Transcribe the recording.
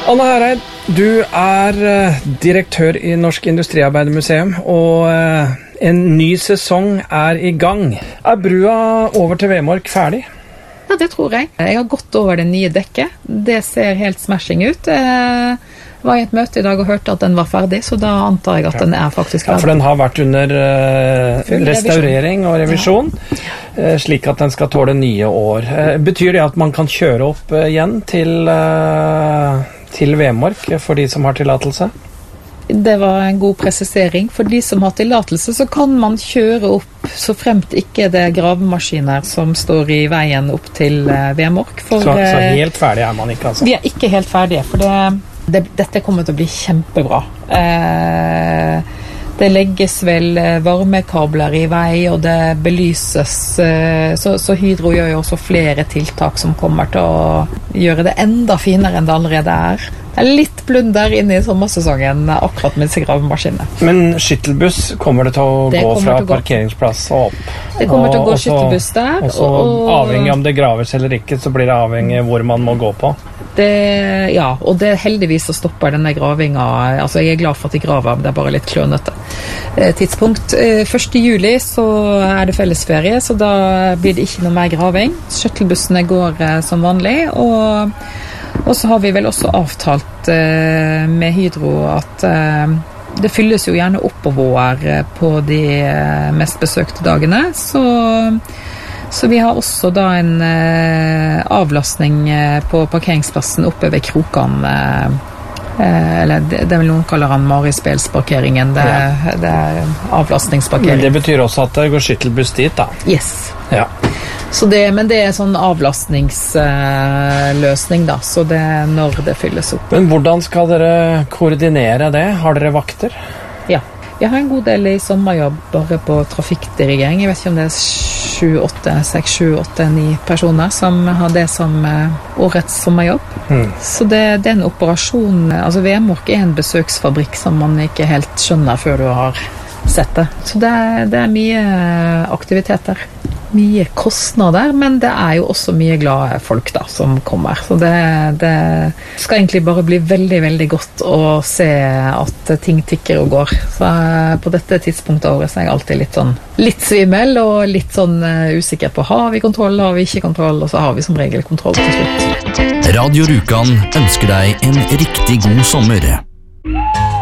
Anna Hereid, du direktør i Norsk Industriarbeidermuseum, og en ny sesong i gang. Brua over til Vemork ferdig? Ja, det tror jeg. Jeg har gått over det nye dekket. Det ser helt smashing ut. Jeg var i et møte i dag og hørte at den var ferdig, så da antar jeg at den faktisk ferdig. Ja, for den har vært under restaurering og revisjon, slik at den skal tåle nye år. Betyr det at man kan kjøre opp igjen til Vemork for de som har tillatelse? Det var en god presisering. For de som har tillatelse, så kan man kjøre opp så fremt ikke det gravemaskiner som står i veien opp til Vemork. Så helt ferdig man ikke, altså? Vi ikke helt ferdige, for dette kommer til å bli kjempebra. Det legges vel varmekabler i vei, og det belyses, så Hydro gjør jo også flere tiltak som kommer til å gjøre det enda finere enn det allerede er. Det litt blunder inne i sommersesongen akkurat med disse gravemaskinene. Men skyttelbuss kommer det til å gå fra parkeringsplass og opp? Det kommer til å gå skyttelbuss der. Og så avhengig om det graves eller ikke, så blir det avhengig hvor man må gå på? Ja, og det heldigvis så stopper denne gravinga. Altså, jeg glad for at de graver, det bare litt klønete tidspunkt. 1. juli så det fellesferie, så da blir det ikke noe mer graving. Skjøttelbussene går som vanlig, og så har vi vel også avtalt med Hydro at det fylles jo gjerne oppover på de mest besøkte dagene, så vi har også da en avlastning på parkeringsplassen oppe ved Krokan, eller det vel noen kaller han Marispelsparkeringen, det avlastningsparkering. Men det betyr også at det går skyttelbuss dit da? Yes. Ja. Men det en sånn avlastningsløsning da, så det når det fylles opp. Men hvordan skal dere koordinere det? Har dere vakter? Ja, jeg har en god del i sommerjobb bare på trafikkdirigering. Jeg vet ikke om det 6, 7, 8, 9 personer som har det som årets sommerjobb. Så det en operasjon, altså Vemork en besøksfabrikk som man ikke helt skjønner før du har sett det. Så det mye aktiviteter. Mye kostnader, men det jo også mye glade folk da, som kommer. Så det skal egentlig bare bli veldig, veldig godt å se at ting tikker og går. Så på dette tidspunktet av året så jeg alltid litt svimmel og litt sånn usikker på har vi kontroll, har vi ikke kontroll, og så har vi som regel kontroll til slutt. Radio Rjukan ønsker deg en riktig god sommer.